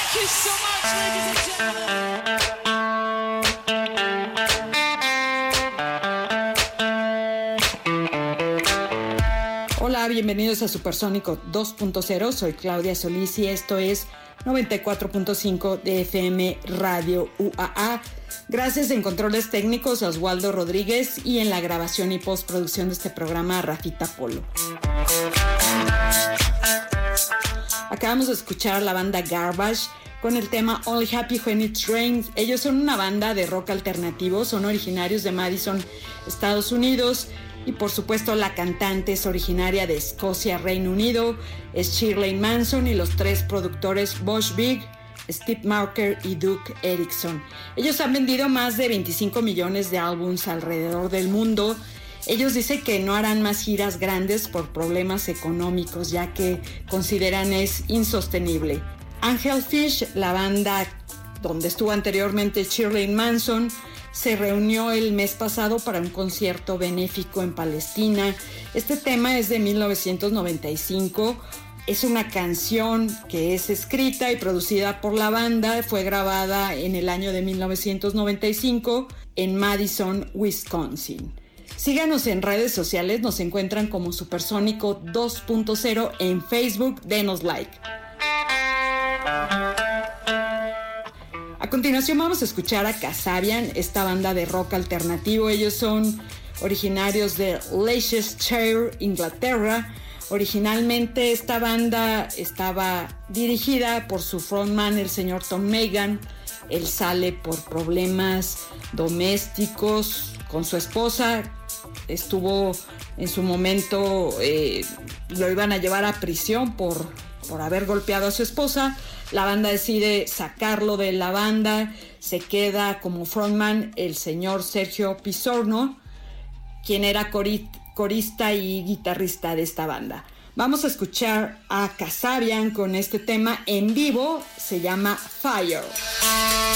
you so much, ladies and gentlemen. Hola, bienvenidos a Supersónico 2.0. Soy Claudia Solís y esto es 94.5 de FM Radio UAA. Gracias en controles técnicos a Oswaldo Rodríguez y en la grabación y postproducción de este programa a Rafita Polo. Acabamos de escuchar a la banda Garbage con el tema Only Happy When It Rains. Ellos son una banda de rock alternativo, son originarios de Madison, Estados Unidos, y por supuesto la cantante es originaria de Escocia, Reino Unido, es Shirley Manson, y los tres productores Bosch Big, Steve Marker y Duke Erickson. Ellos han vendido más de 25 millones de álbumes alrededor del mundo. Ellos dicen que no harán más giras grandes por problemas económicos, ya que consideran es insostenible. Angel Fish, la banda donde estuvo anteriormente Shirley Manson, se reunió el mes pasado para un concierto benéfico en Palestina. Este tema es de 1995. Es una canción que es escrita y producida por la banda. Fue grabada en el año de 1995 en Madison, Wisconsin. Síganos en redes sociales, nos encuentran como Supersónico 2.0 en Facebook, denos like. A continuación vamos a escuchar a Kasabian, esta banda de rock alternativo. Ellos son originarios de Leicestershire, Inglaterra. Originalmente esta banda estaba dirigida por su frontman, el señor Tom Megan. Él sale por problemas domésticos con su esposa. Estuvo en su momento, lo iban a llevar a prisión por haber golpeado a su esposa. La banda decide sacarlo de la banda. Se queda como frontman el señor Sergio Pisorno, quien era corista y guitarrista de esta banda. Vamos a escuchar a Kasabian con este tema en vivo, se llama Fire.